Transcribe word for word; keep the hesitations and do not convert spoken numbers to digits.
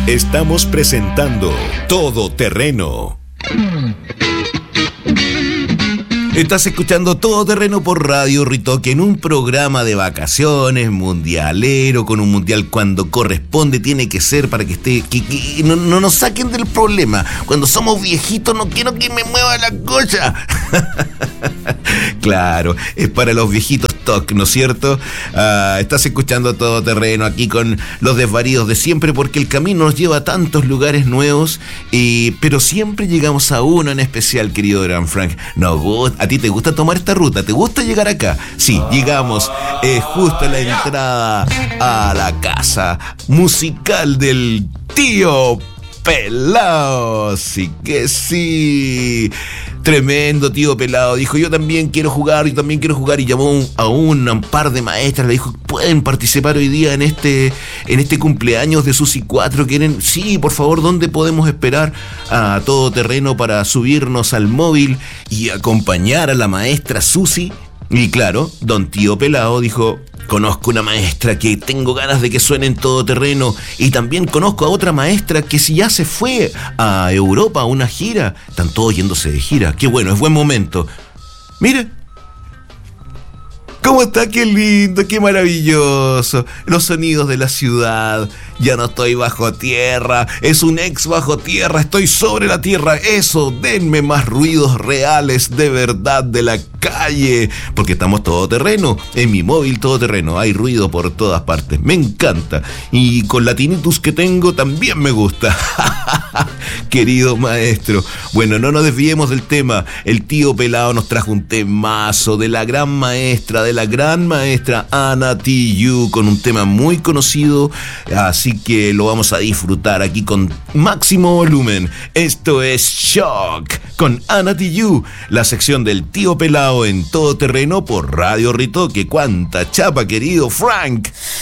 Estamos presentando Todo Terreno. Estás escuchando Todo Terreno por Radio Ritoque en un programa de vacaciones, mundialero, con un mundial cuando corresponde, tiene que ser para que esté, que, que no, no nos saquen del problema. Cuando somos viejitos no quiero que me mueva la cosa. Claro, es para los viejitos T O C, ¿no es cierto? Ah, estás escuchando Todo Terreno aquí con los desvaríos de siempre, porque el camino nos lleva a tantos lugares nuevos, y, pero siempre llegamos a uno en especial, querido Gran Frank. Nos gusta. ¿A ti te gusta tomar esta ruta? ¿Te gusta llegar acá? Sí, llegamos eh, justo a la entrada a la casa musical del tío Pelao. Sí que sí. Tremendo tío Pelao. Dijo, yo también quiero jugar, yo también quiero jugar. Y llamó un, a un, a un par de maestras. Le dijo, ¿pueden participar hoy día en este, en este cumpleaños de Susi cuatro? ¿Quieren? Sí, por favor, ¿dónde podemos esperar a Todo Terreno para subirnos al móvil y acompañar a la maestra Susi? Y claro, don tío Pelao dijo, conozco una maestra que tengo ganas de que suene en Todo Terreno, y también conozco a otra maestra que si ya se fue a Europa a una gira. Están todos yéndose de gira. Qué bueno, es buen momento. Mire, ¿cómo está? Qué lindo, qué maravilloso. Los sonidos de la ciudad. Ya no estoy bajo tierra, es un ex bajo tierra, estoy sobre la tierra. Eso, denme más ruidos reales de verdad de la calle, porque estamos todo terreno. En mi móvil todo terreno, hay ruido por todas partes, me encanta. Y con la tinnitus que tengo también me gusta. Querido maestro, bueno, no nos desviemos del tema. El tío Pelao nos trajo un temazo de la gran maestra, de la gran maestra Ana Tijoux, con un tema muy conocido, así que lo vamos a disfrutar aquí con máximo volumen. Esto es Shock con Ana Tijoux, la sección del tío Pelao en Todo Terreno por Radio Ritoque. ¡Cuánta chapa, querido Frank!